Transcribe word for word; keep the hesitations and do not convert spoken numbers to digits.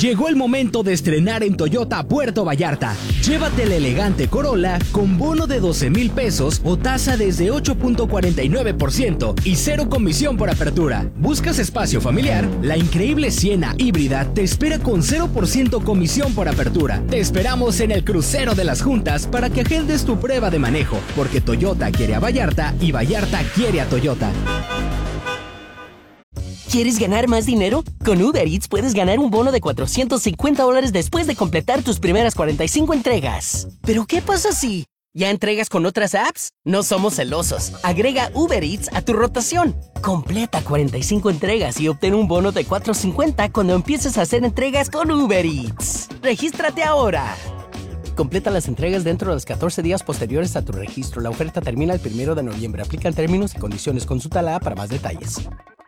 Llegó el momento de estrenar en Toyota Puerto Vallarta. Llévate el elegante Corolla con bono de doce mil pesos o tasa desde ocho punto cuarenta y nueve por ciento y cero comisión por apertura. ¿Buscas espacio familiar? La increíble Siena híbrida te espera con cero por ciento comisión por apertura. Te esperamos en el crucero de las juntas para que agendes tu prueba de manejo, porque Toyota quiere a Vallarta y Vallarta quiere a Toyota. ¿Quieres ganar más dinero? Con Uber Eats puedes ganar un bono de cuatrocientos cincuenta dólares después de completar tus primeras cuarenta y cinco entregas. ¿Pero qué pasa si ya entregas con otras apps? No somos celosos. Agrega Uber Eats a tu rotación. Completa cuarenta y cinco entregas y obtén un bono de cuatrocientos cincuenta cuando empieces a hacer entregas con Uber Eats. ¡Regístrate ahora! Completa las entregas dentro de los catorce días posteriores a tu registro. La oferta termina el primero de noviembre. Aplican términos y condiciones. Consulta la app para más detalles.